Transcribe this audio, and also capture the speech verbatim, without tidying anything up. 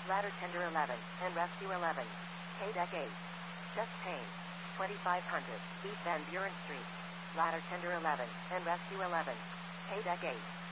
Ladder Tender eleven, and Rescue eleven. K-Deck eight. Chest Pain. twenty-five hundred, East Van Buren Street. Ladder Tender eleven, and Rescue eleven. K-Deck eight.